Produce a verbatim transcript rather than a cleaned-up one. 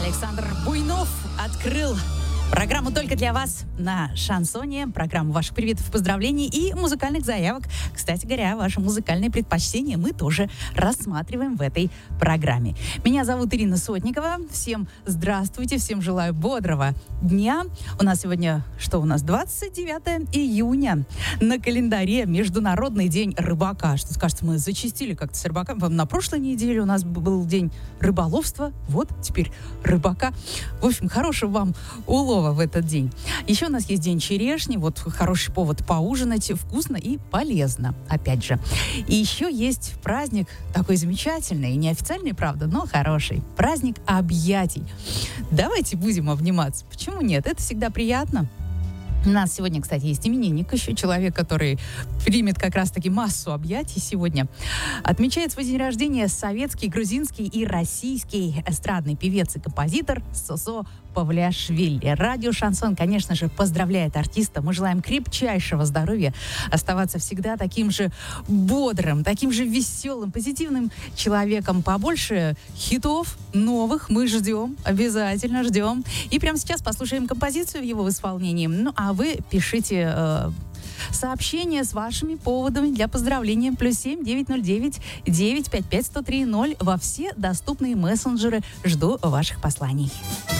Александр Буйнов открыл программу «Только для вас» на Шансоне. Программу ваших приветов, поздравлений и музыкальных заявок. Кстати говоря, ваши музыкальные предпочтения мы тоже рассматриваем в этой программе. Меня зовут Ирина Сотникова. Всем здравствуйте, всем желаю бодрого дня. У нас сегодня, что у нас, двадцать девятое июня. На календаре Международный день рыбака. Что скажете, мы зачастили как-то с рыбаками. На прошлой неделе у нас был день рыболовства. Вот теперь рыбака. В общем, хорошего вам улова в этот день. Еще у нас есть день черешни. Вот хороший повод поужинать вкусно и полезно, опять же. И еще есть праздник такой замечательный, неофициальный, правда, но хороший. Праздник объятий. Давайте будем обниматься. Почему нет? Это всегда приятно. У нас сегодня, кстати, есть именинник еще, человек, который примет как раз-таки массу объятий сегодня. Отмечает свой день рождения советский, грузинский и российский эстрадный певец и композитор Сосо Павлиашвили. Радио «Шансон», конечно же, поздравляет артиста. Мы желаем крепчайшего здоровья, оставаться всегда таким же бодрым, таким же веселым, позитивным человеком. Побольше хитов новых мы ждем, обязательно ждем. И прямо сейчас послушаем композицию в его исполнении. Ну, а вы пишите э, сообщения с вашими поводами для поздравления. Плюс семь девятьсот девять девятьсот пятьдесят пять сто три ноль во все доступные мессенджеры. Жду ваших посланий.